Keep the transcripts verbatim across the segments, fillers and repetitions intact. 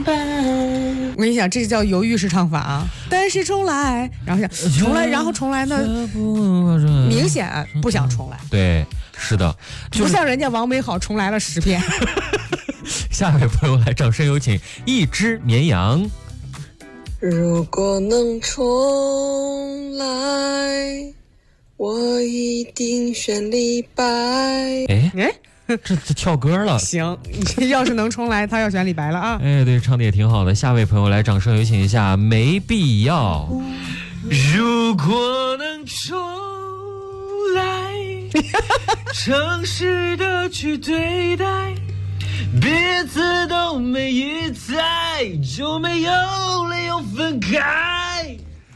相伴。我跟你讲，这叫犹豫式唱法啊！但是重来，然后想重来，然后重来呢，明显不想重来。 对，是的， 不像人家王美好重来了十遍。 下一位朋友来，掌声有请一只绵羊。 如果能重来，我一定选李白。 哎哎，这这跳歌了。 行，要是能重来，他要选李白了啊。 哎，对，唱的也挺好的。下位朋友来，掌声有请一下，没必要。 如果能重来，诚实的去对待。彼此都没一猜，就没有理由分开。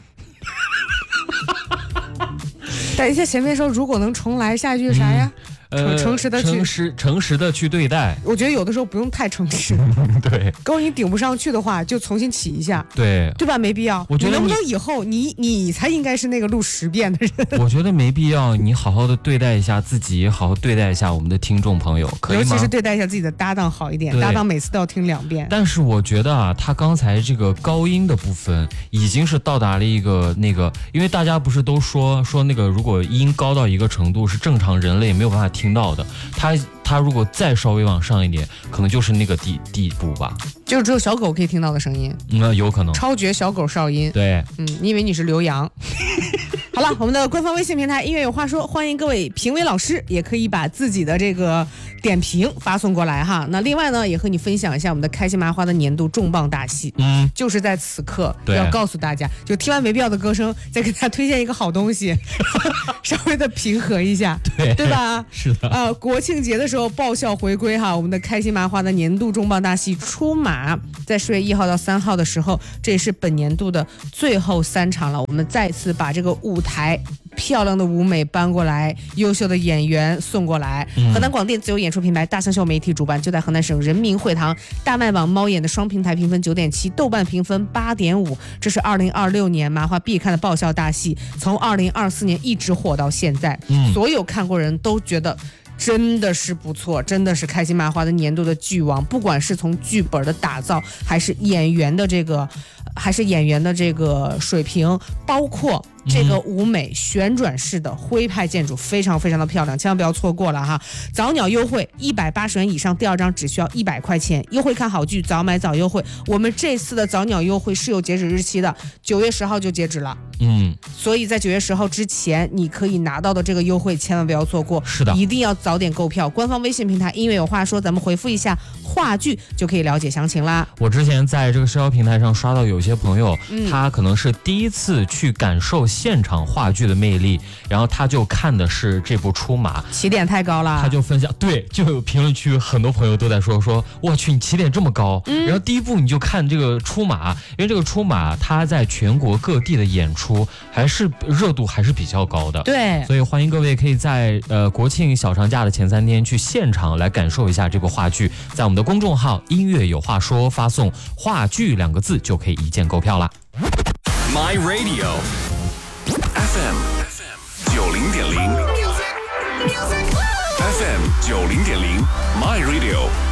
等一下，前面说如果能重来，下一句是啥呀？ 嗯呃， 诚实的去诚实诚实的去对待。 我觉得有的时候不用太诚实。 对， 如果你顶不上去的话，就重新起一下。 对， 对吧？没必要。 我觉得你能不能以后你你才应该是那个录十遍的人？ 我觉得没必要，你好好的对待一下自己，好好对待一下我们的听众朋友，可以吗？ 尤其是对待一下自己的搭档好一点，搭档每次都要听两遍。 但是我觉得啊，他刚才这个高音的部分已经是到达了一个那个，因为大家不是都说说那个，如果音高到一个程度是正常人类没有办法听到的。他他如果再稍微往上一点，可能就是那个地地步吧， 就只有小狗可以听到的声音。 那、嗯、有可能超绝小狗哨音。 对， 嗯，你以为你是刘洋？好了，我们的官方微信平台音乐有话说，欢迎各位评委老师，也可以把自己的这个点评发送过来哈。那另外呢，也和你分享一下我们的开心麻花的年度重磅大戏，嗯，就是在此刻要告诉大家，就听完没必要的歌声，再给大家推荐一个好东西，稍微的平和一下， 对对吧？ 是的， 呃，国庆节的时候爆笑回归哈，我们的开心麻花的年度重磅大戏出马，在十月一号到三号的时候，这也是本年度的最后三场了。我们再次把这个舞台漂亮的舞美搬过来，优秀的演员送过来。嗯、河南广电自由演出品牌大象秀媒体主办，就在河南省人民会堂大麦网猫眼的双平台评分九点七，豆瓣评分八点五。这是二零二六年麻花必看的爆笑大戏，从二零二四年一直火到现在，嗯、所有看过人都觉得。真的是不错，真的是开心麻花的年度的剧王，不管是从剧本的打造，还是演员的这个，还是演员的这个水平，包括这个舞美旋转式的徽派建筑，非常非常的漂亮，千万不要错过了哈！早鸟优惠一百八十元以上，第二张只需要一百块钱，优惠看好剧，早买早优惠。我们这次的早鸟优惠是有截止日期的，九月十号就截止了。嗯，所以在九月十号之前，你可以拿到的这个优惠，千万不要错过。 是的， 一定要早点购票。官方微信平台音乐有话说，咱们回复一下话剧就可以了解详情啦。 我之前在这个社交平台上刷到有些朋友，嗯、他可能是第一次去感受现场话剧的魅力，然后他就看的是这部出马， 起点太高了， 他就分享，对，就有评论区很多朋友都在说说，我去，你起点这么高，嗯、然后第一部你就看这个出马，因为这个出马他在全国各地的演出还是热度还是比较高的， 对， 所以欢迎各位可以在呃国庆小长假的前三天去现场来感受一下这部话剧，在我们的公众号音乐有话说发送话剧两个字就可以一键购票了。 My Radio F M 九零点零 F M 九零点零 My Radio